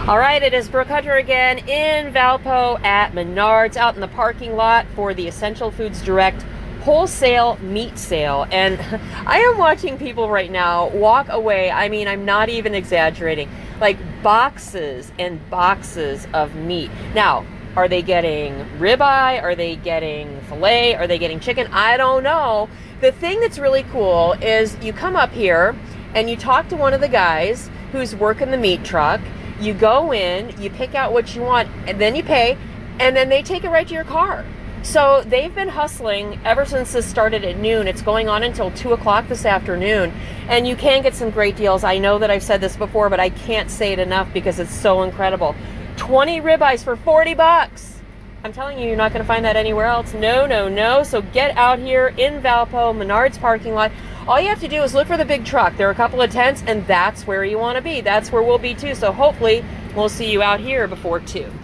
All right, it is Brooke Hunter again in Valpo at Menards, out in the parking lot for the Essential Foods Direct wholesale meat sale. And I am watching people right now walk away. I mean, I'm not even exaggerating. Like boxes and boxes of meat. Now, are they getting ribeye? Are they getting filet? Are they getting chicken? I don't know. The thing that's really cool is you come up here and you talk to one of the guys who's working the meat truck. You go in, you pick out what you want, and then you pay, and then they take it right to your car. So they've been hustling ever since this started at noon. It's going on until 2 o'clock this afternoon, and you can get some great deals. I know that I've said this before, but I can't say it enough because it's so incredible. 20 ribeyes for $40. I'm telling you, you're not going to find that anywhere else. No, no, no. So get out here in Valpo, Menards parking lot. All you have to do is look for the big truck. There are a couple of tents, and that's where you want to be. That's where we'll be too. So hopefully we'll see you out here before 2.